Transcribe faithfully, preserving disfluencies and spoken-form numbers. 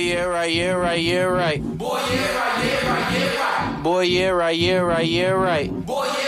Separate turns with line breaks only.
yeah, right, yeah, right, yeah, right.
Boy, yeah, right, yeah, right, yeah, right.
Boy, yeah, right, yeah, right, yeah, right.
Boy, yeah.